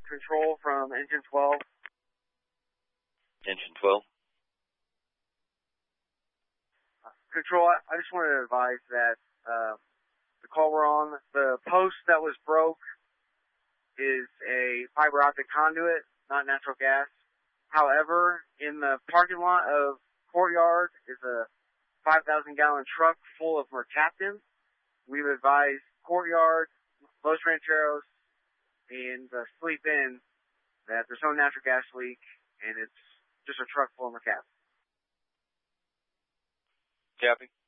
Control from Engine 12. Engine 12. Control, I just wanted to advise that the call we're on, the post that was broke is a fiber optic conduit, not natural gas. However, in the parking lot of Courtyard is a 5,000-gallon truck full of mercaptan. We've advised Courtyard, Los Rancheros, and Sleep Inn that there's no natural gas leak, and it's just a truck full of mercaptan. Copy.